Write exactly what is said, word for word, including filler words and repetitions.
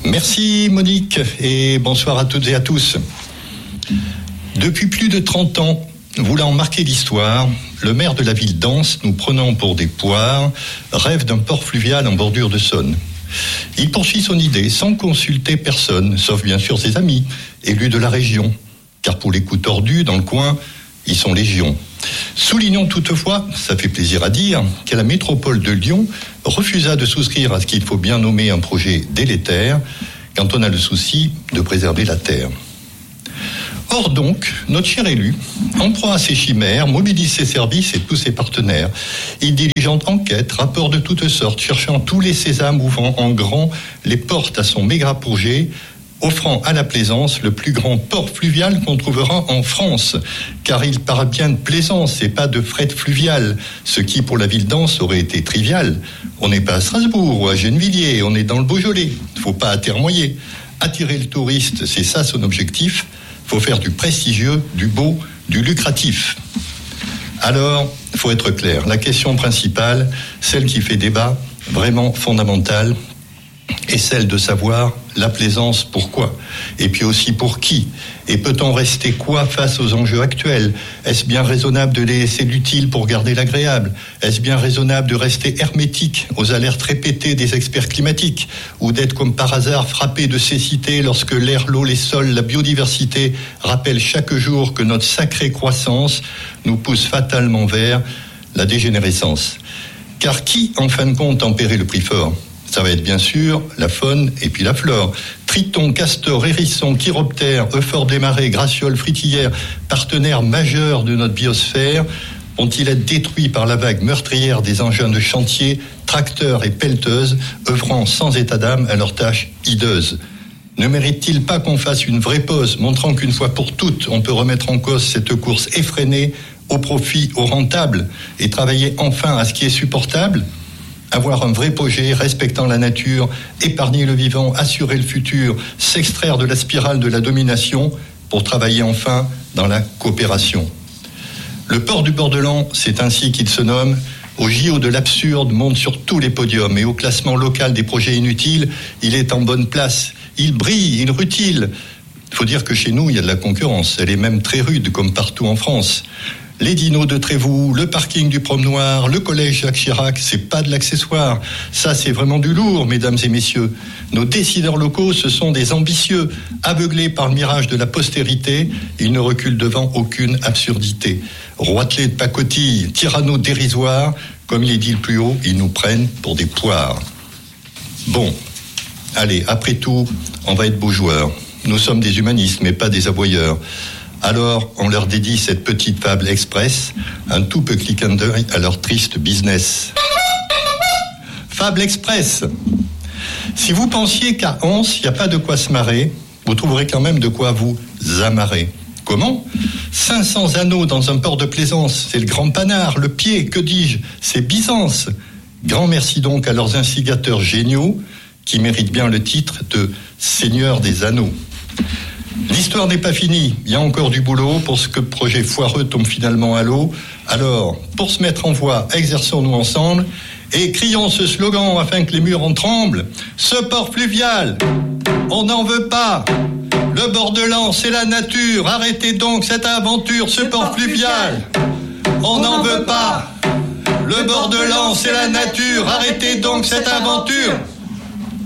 Merci Monique et bonsoir à toutes et à tous. Depuis plus de trente ans, voulant marquer l'histoire, le maire de la ville d'Ans, nous prenant pour des poires, rêve d'un port fluvial en bordure de Saône. Il poursuit son idée sans consulter personne, sauf bien sûr ses amis, élus de la région. Car pour les coups tordus dans le coin, ils sont légion. Soulignons toutefois, ça fait plaisir à dire, que la métropole de Lyon refusa de souscrire à ce qu'il faut bien nommer un projet délétère quand on a le souci de préserver la terre. Or donc, notre cher élu, en proie à ses chimères, mobilise ses services et tous ses partenaires. Il diligente enquêtes, rapports de toutes sortes, cherchant tous les sésames ouvrant en grand les portes à son méga projet, offrant à la Plaisance le plus grand port fluvial qu'on trouvera en France, car il parle bien de plaisance et pas de fret fluvial, ce qui pour la ville d'Ans aurait été trivial. On n'est pas à Strasbourg ou à Gennevilliers, on est dans le Beaujolais, faut pas atermoyer. Attirer le touriste, c'est ça son objectif, faut faire du prestigieux, du beau, du lucratif. Alors, faut être clair, la question principale, celle qui fait débat, vraiment fondamentale, est celle de savoir la Plaisance pourquoi, et puis aussi pour qui, et peut-on rester quoi face aux enjeux actuels? Est-ce bien raisonnable de laisser l'utile pour garder l'agréable? Est-ce bien raisonnable de rester hermétique aux alertes répétées des experts climatiques, ou d'être comme par hasard frappé de cécité lorsque l'air, l'eau, les sols, la biodiversité rappellent chaque jour que notre sacrée croissance nous pousse fatalement vers la dégénérescence? Car qui, en fin de compte, tempérer le prix fort? Ça va être bien sûr la faune et puis la flore. Tritons, castors, hérissons, chiroptères, euphorhes des marais, gracioles, fritillères, partenaires majeurs de notre biosphère, vont-ils être détruits par la vague meurtrière des engins de chantier, tracteurs et pelleteuses, œuvrant sans état d'âme à leurs tâches hideuses? Ne mérite-t-il pas qu'on fasse une vraie pause, montrant qu'une fois pour toutes, on peut remettre en cause cette course effrénée au profit, au rentable, et travailler enfin à ce qui est supportable? Avoir un vrai projet respectant la nature, épargner le vivant, assurer le futur, s'extraire de la spirale de la domination pour travailler enfin dans la coopération. Le port du Bordelans, c'est ainsi qu'il se nomme, au J O de l'absurde, monte sur tous les podiums et au classement local des projets inutiles, il est en bonne place. Il brille, il rutile. Il faut dire que chez nous, il y a de la concurrence. Elle est même très rude, comme partout en France. Les dinos de Trévoux, le parking du Promenoir, le collège Jacques Chirac, c'est pas de l'accessoire. Ça, c'est vraiment du lourd, mesdames et messieurs. Nos décideurs locaux, ce sont des ambitieux. Aveuglés par le mirage de la postérité, ils ne reculent devant aucune absurdité. Roitelets de pacotille, tyrannos dérisoires, comme il est dit le plus haut, ils nous prennent pour des poires. Bon, allez, après tout, on va être beaux joueurs. Nous sommes des humanistes, mais pas des aboyeurs. Alors, on leur dédie cette petite fable express, un tout peu clin d'œil à leur triste business. Fable express. Si vous pensiez qu'à Ans, il n'y a pas de quoi se marrer, vous trouverez quand même de quoi vous amarrer. Comment ? cinq cents anneaux dans un port de plaisance, c'est le grand panard, le pied, que dis-je, c'est Byzance. Grand merci donc à leurs instigateurs géniaux, qui méritent bien le titre de Seigneur des Anneaux. L'histoire n'est pas finie, il y a encore du boulot pour ce que le projet foireux tombe finalement à l'eau. Alors, pour se mettre en voie, exerçons-nous ensemble et crions ce slogan afin que les murs en tremblent. Ce port fluvial, on n'en veut pas. Le Bordelans, c'est la nature, arrêtez donc cette aventure. Ce port fluvial, on n'en veut pas. Le Bordelans, c'est la nature, arrêtez donc cette aventure.